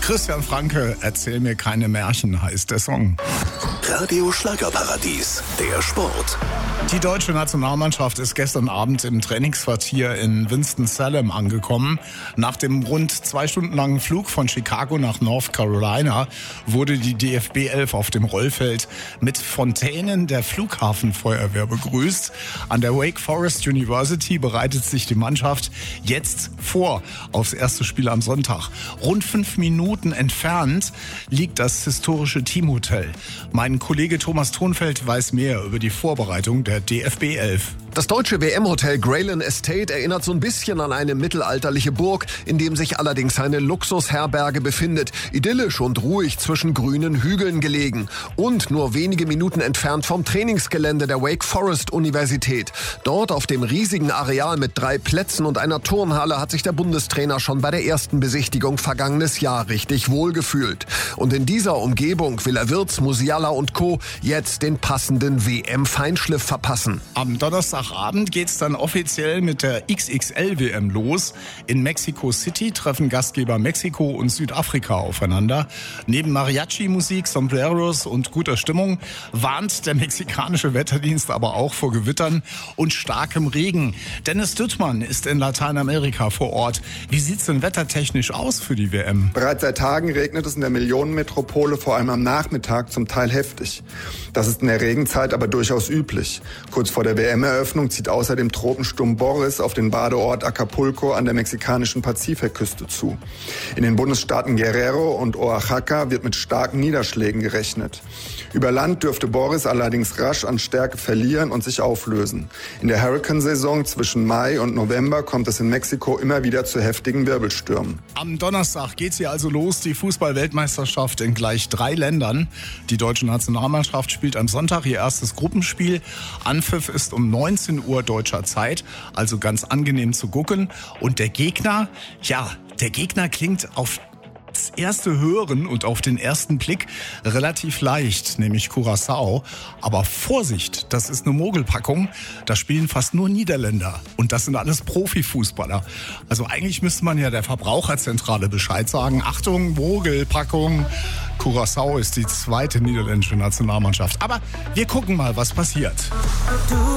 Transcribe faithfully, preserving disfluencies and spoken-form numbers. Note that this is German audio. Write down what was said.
Christian Franke, erzähl mir keine Märchen, heißt der Song. Radio Schlagerparadies, der Sport. Die deutsche Nationalmannschaft ist gestern Abend im Trainingsquartier in Winston-Salem angekommen. Nach dem rund zwei Stunden langen Flug von Chicago nach North Carolina wurde die D F B elf auf dem Rollfeld mit Fontänen der Flughafenfeuerwehr begrüßt. An der Wake Forest University bereitet sich die Mannschaft jetzt vor aufs erste Spiel am Sonntag. Rund fünf Minuten entfernt liegt das historische Teamhotel. Mein Kollege Thomas Thonfeld weiß mehr über die Vorbereitung der D F B elf. Das deutsche W M-Hotel Grayland Estate erinnert so ein bisschen an eine mittelalterliche Burg, in dem sich allerdings eine Luxusherberge befindet. Idyllisch und ruhig zwischen grünen Hügeln gelegen. Und nur wenige Minuten entfernt vom Trainingsgelände der Wake Forest Universität. Dort auf dem riesigen Areal mit drei Plätzen und einer Turnhalle hat sich der Bundestrainer schon bei der ersten Besichtigung vergangenes Jahr richtig wohlgefühlt. Und in dieser Umgebung will er Wirtz, Musiala und Co. jetzt den passenden W M-Feinschliff verpassen. Am Donnerstagabend geht's dann offiziell mit der X X L-W M los. In Mexico City treffen Gastgeber Mexiko und Südafrika aufeinander. Neben Mariachi-Musik, Sombreros und guter Stimmung warnt der mexikanische Wetterdienst aber auch vor Gewittern und starkem Regen. Dennis Düttmann ist in Lateinamerika vor Ort. Wie sieht's denn wettertechnisch aus für die W M? Bereits seit Tagen regnet es in der Millionenmetropole, vor allem am Nachmittag, zum Teil heftig. Das ist in der Regenzeit aber durchaus üblich. Kurz vor der W M-Eröffnung zieht außerdem Tropensturm Boris auf den Badeort Acapulco an der mexikanischen Pazifikküste zu. In den Bundesstaaten Guerrero und Oaxaca wird mit starken Niederschlägen gerechnet. Über Land dürfte Boris allerdings rasch an Stärke verlieren und sich auflösen. In der Hurrikansaison zwischen Mai und November kommt es in Mexiko immer wieder zu heftigen Wirbelstürmen. Am Donnerstag geht sie also los, die Fußball-Weltmeisterschaft in gleich drei Ländern. Die deutsche Nationalmannschaft spielt am Sonntag ihr erstes Gruppenspiel. Anpfiff ist um neunzehn Uhr deutscher Zeit, also ganz angenehm zu gucken. Und der Gegner, ja, der Gegner klingt auf das erste Hören und auf den ersten Blick relativ leicht, nämlich Curaçao. Aber Vorsicht, das ist eine Mogelpackung. Da spielen fast nur Niederländer. Und das sind alles Profifußballer. Also eigentlich müsste man ja der Verbraucherzentrale Bescheid sagen. Achtung, Mogelpackung. Curaçao ist die zweite niederländische Nationalmannschaft. Aber wir gucken mal, was passiert.